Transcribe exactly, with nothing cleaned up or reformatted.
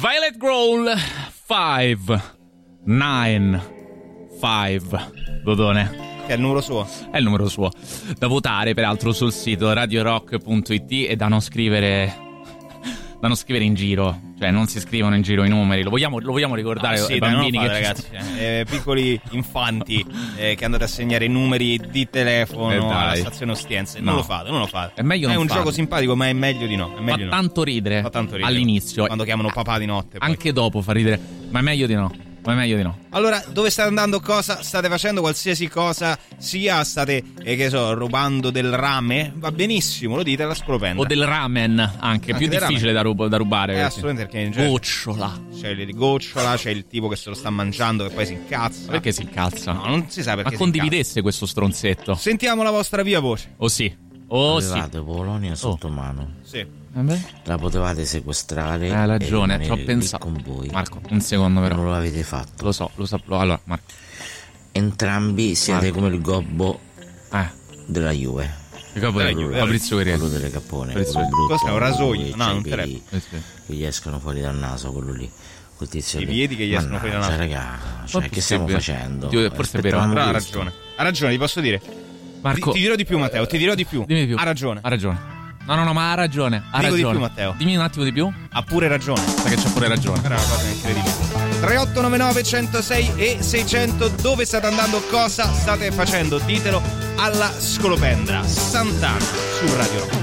Violet Growl cinque nove cinque Dodone. Che è il numero suo? È il numero suo. Da votare peraltro sul sito radio rock punto it e da non scrivere da non scrivere in giro. Cioè non si scrivono in giro i numeri. Lo vogliamo, lo vogliamo ricordare ah, sì, ai dai, bambini fate, che ragazzi, eh, piccoli infanti eh, che andate a segnare i numeri di telefono eh alla stazione Ostiense. Non no. lo fate, non lo fate. È meglio È non un farlo. gioco simpatico, ma è meglio di no. È meglio Fa di no. tanto ridere. Fa tanto ridere all'inizio. Quando chiamano papà di notte. Poi. Anche dopo fa ridere. Ma è meglio di no. Ma è meglio di no. Allora, dove state andando? Cosa state facendo? Qualsiasi cosa sia, state, eh, che so, rubando del rame? Va benissimo, lo dite alla Scolopendra. O del ramen, anche, anche più difficile da, rub- da rubare. Eh, assolutamente, perché in genere gocciola. C'è il gocciola, c'è il tipo che se lo sta mangiando che poi si incazza. Perché si incazza? No, non si sa perché. Ma condividesse questo stronzetto. Sentiamo la vostra viva voce. Oh sì. Oh Avevate sì. Polonia sotto oh. mano. Sì. La potevate sequestrare. Hai ragione, e ci ho pensato. con voi. Marco, un secondo però. Non lo avete fatto. Lo so, lo sapevo. Allora, Marco. Entrambi siete Marco. come il gobbo eh. della Juve. Il gobbo della Juve. Fabrizio Guerrieri. Quello delle cappone. Fabrizio Quello brutto. Cos'è, un rasoio? Quello No, che non c'ha i te peli Eh sì. che gli escono fuori dal naso, quello lì. Quel tizio I lì. piedi che gli escono fuori dal naso. Cioè, raga, cioè, che stiamo facendo? Dio, forse è vero. Però ha ragione. Ha ragione, ti posso dire. Marco. Ti, ti dirò di più, Matteo, ti dirò di più. Dimmi di più. Ha ragione. Ha ragione. No, no, no, ma ha ragione. Ha Dico ragione. di più, Matteo. Dimmi un attimo di più. Ha pure ragione. Sa che c'ha pure ragione. Era una cosa incredibile. tre otto nove nove uno zero sei e seicento. Dove state andando? Cosa state facendo? Ditelo alla Scolopendra. Sant'Anna su Radio Rock.